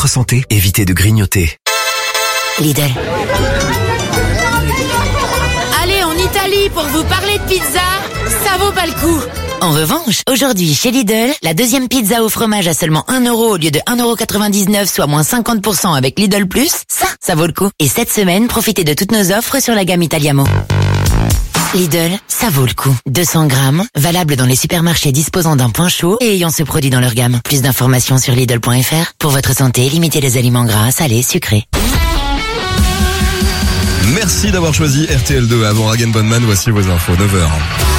votre santé, évitez de grignoter. Lidl. Allez, en Italie, pour vous parler de pizza, ça vaut pas le coup. En revanche, aujourd'hui, chez Lidl, la deuxième pizza au fromage à seulement 1 € au lieu de 1,99 €, soit moins 50% avec Lidl+, ça vaut le coup. Et cette semaine, profitez de toutes nos offres sur la gamme Italiamo. Lidl, ça vaut le coup. 200 grammes, valable dans les supermarchés disposant d'un point chaud et ayant ce produit dans leur gamme. Plus d'informations sur Lidl.fr. Pour votre santé, limitez les aliments gras, salés, sucrés. Merci d'avoir choisi RTL2. Avant Hagen Bonman, voici vos infos, 9h.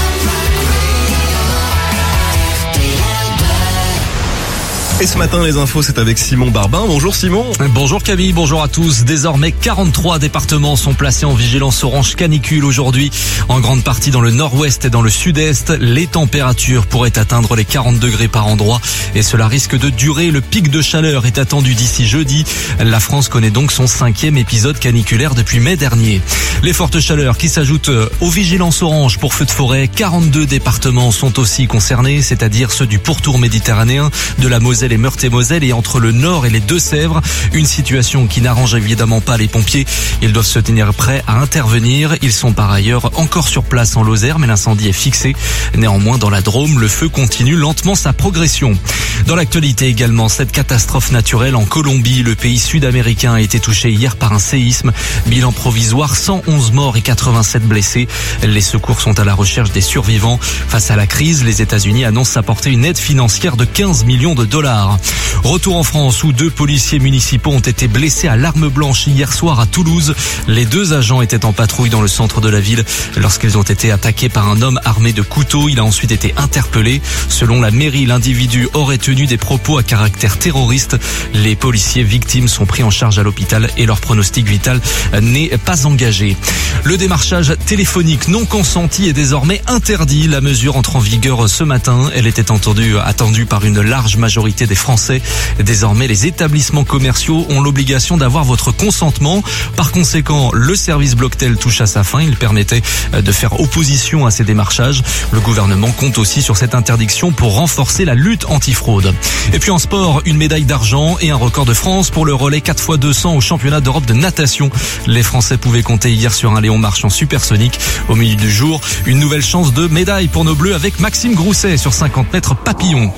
Et ce matin, les infos, c'est avec Simon Barbin. Bonjour Simon. Bonjour Camille, bonjour à tous. Désormais, 43 départements sont placés en vigilance orange canicule aujourd'hui. En grande partie dans le nord-ouest et dans le sud-est, les températures pourraient atteindre les 40 degrés par endroit. Et cela risque de durer. Le pic de chaleur est attendu d'ici jeudi. La France connaît donc son 5e épisode caniculaire depuis mai dernier. Les fortes chaleurs qui s'ajoutent aux vigilances orange pour feux de forêt. 42 départements sont aussi concernés, c'est-à-dire ceux du pourtour méditerranéen, de la Moselle et Meurthe-et-Moselle et entre le Nord et les Deux-Sèvres. Une situation qui n'arrange évidemment pas les pompiers. Ils doivent se tenir prêts à intervenir. Ils sont par ailleurs encore sur place en Lozère, mais l'incendie est fixé. Néanmoins, dans la Drôme, le feu continue lentement sa progression. Dans l'actualité également, cette catastrophe naturelle en Colombie. Le pays sud-américain a été touché hier par un séisme. Bilan provisoire, 111 morts et 87 blessés. Les secours sont à la recherche des survivants. Face à la crise, les États-Unis annoncent apporter une aide financière de 15 millions de dollars. Retour en France où 2 policiers municipaux ont été blessés à l'arme blanche hier soir à Toulouse. Les 2 agents étaient en patrouille dans le centre de la ville lorsqu'ils ont été attaqués par un homme armé de couteau. Il a ensuite été interpellé. Selon la mairie, l'individu aurait tenu des propos à caractère terroriste. Les policiers victimes sont pris en charge à l'hôpital et leur pronostic vital n'est pas engagé. Le démarchage téléphonique non consenti est désormais interdit. La mesure entre en vigueur ce matin. Elle était attendue par une large majorité des Français. Désormais, les établissements commerciaux ont l'obligation d'avoir votre consentement. Par conséquent, le service Blocktel touche à sa fin. Il permettait de faire opposition à ces démarchages. Le gouvernement compte aussi sur cette interdiction pour renforcer la lutte antifraude. Et puis en sport, une médaille d'argent et un record de France pour le relais 4x200 au championnat d'Europe de natation. Les Français pouvaient compter hier sur un Léon Marchand supersonique. Au milieu du jour, une nouvelle chance de médaille pour nos Bleus avec Maxime Grousset sur 50 mètres papillon.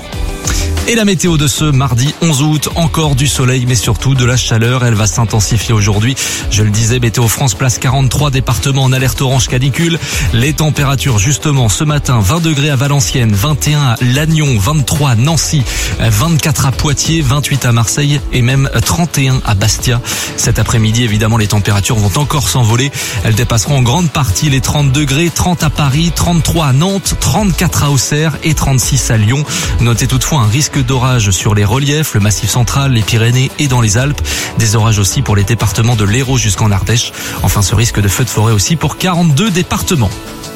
Et la météo de ce mardi 11 août, encore du soleil mais surtout de la chaleur, elle va s'intensifier aujourd'hui. Je le disais, Météo France place 43 départements en alerte orange canicule. Les températures justement ce matin, 20 degrés à Valenciennes, 21 à Lannion, 23 à Nancy, 24 à Poitiers, 28 à Marseille et même 31 à Bastia. Cet après-midi, évidemment, les températures vont encore s'envoler. Elles dépasseront en grande partie les 30 degrés, 30 à Paris, 33 à Nantes, 34 à Auxerre et 36 à Lyon. Notez toutefois un risque d'orage sur les reliefs, le Massif central, les Pyrénées et dans les Alpes. Des orages aussi pour les départements de l'Hérault jusqu'en Ardèche. Enfin, ce risque de feu de forêt aussi pour 42 départements.